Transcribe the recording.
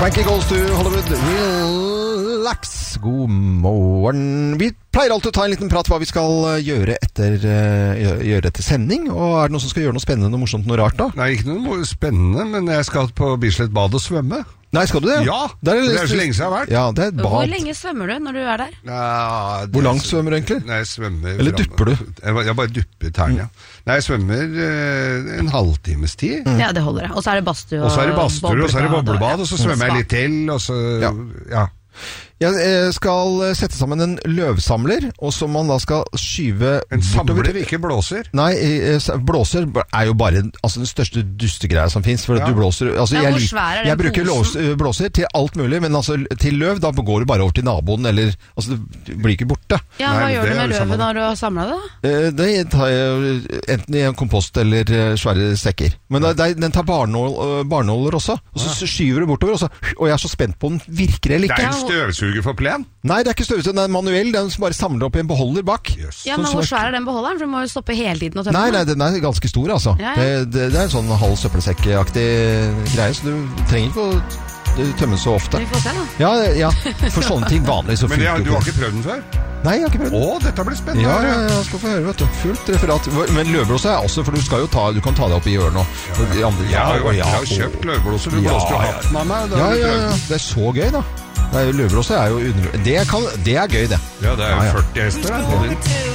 Frankie Goes to Hollywood, relax, god morgen. Vi pleier alltid å ta en liten prat hva vi skal gjøre etter sending. Og er det noen som skal gjøre noe spennende, noe morsomt, noe rart da? Nei, ikke noe spennende, men jeg skal på Bislett bad og svømme. Nei, skal du det? Ja, det er så lenge siden jeg har vært. Ja, det er et bad. Hvor lenge svømmer du når du er der? Ja, Hvor langt svømmer du egentlig? Nei, jeg svømmer... Eller dupper du? Jeg bare dupper tærne, ja. Nei, jeg svømmer en halvtimes tid. Ja, det holder det. Og så er det badstue og så er det badstue, og så er det boblebad, og så svømmer jeg litt til, og så... Ja. Jeg skal sette sammen en løvsamler, og som man da skal skyve... En samler, ikke blåser? Nei, blåser er jo bare den største dustegreia som finnes, for at du blåser... Altså, hvor svær er den jeg bruker blåser til alt mulig, men altså, til løv, da går du bare over til naboen, eller... Altså, det blir ikke borte. Ja, hva gjør du med løvet når du har samlet det? Det tar jeg enten i en kompost eller svære sekker. Men den tar barnåler også, og så skyver du bortover, og jeg er så spent på om den virker eller ikke. Det er en støvsuger for plen? Nei, det er ikke støvsuger, den er manuell, den som bare samler opp i en beholder bak. Yes. Ja, men hvor svær er den beholderen? For du må jo stoppe hele tiden og tømme. Nei, den er ganske stor, altså. Ja. Det er en sånn halv søppelsekk-aktig greie, så du trenger ikke å tømme så ofte. Vi får se da. Ja, for sånne ting vanlig så funker Men du har ikke prøvd den før? Nei, jeg har ikke prøvd den. Dette blir spennende. Ja, jeg skal få høre, vet du. Fullt referat. Men løvblåser er også, for du skal jo du kan ta deg opp i hjørnet og jeg har jo kjøpt løvblåser. Du blåste jo hatten av meg. Ja. Det er så gøy, da. Løvblåser er jo det er gøy, det. Ja, det er jo 40 hester.